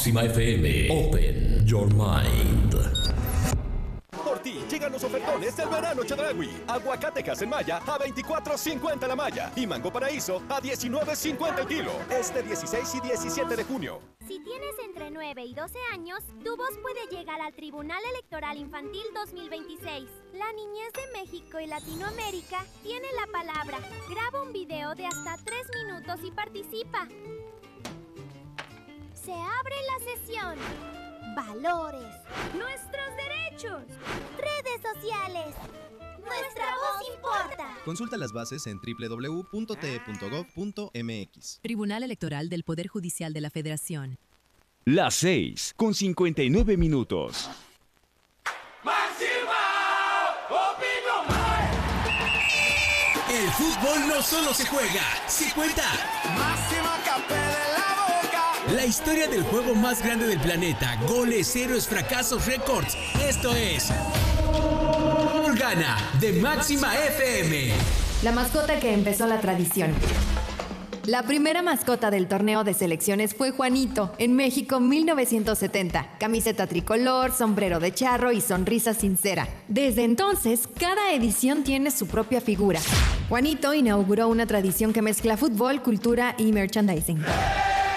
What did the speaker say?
Máxima FM. Open your mind. Por ti llegan los ofertones del verano Chedraui. Aguacatejas en malla a $24.50 la malla y mango paraíso a $19.50 el kilo. Este 16 y 17 de junio. Si tienes entre 9 y 12 años, tu voz puede llegar al Tribunal Electoral Infantil 2026. La niñez de México y Latinoamérica tiene la palabra. Graba un video de hasta 3 minutos y participa. Se abre la sesión. Valores. Nuestros derechos. Redes sociales. Nuestra voz importa. Consulta las bases en www.te.gov.mx. Tribunal Electoral del Poder Judicial de la Federación. Las 6:59. El fútbol no solo se juega, se cuenta. Máxima Capé de la boca. La historia del juego más grande del planeta. Goles, héroes, fracasos, récords. Esto es Gana de Máxima FM. La mascota que empezó la tradición. La primera mascota del torneo de selecciones fue Juanito, en México 1970. Camiseta tricolor, sombrero de charro y sonrisa sincera. Desde entonces, cada edición tiene su propia figura. Juanito inauguró una tradición que mezcla fútbol, cultura y merchandising.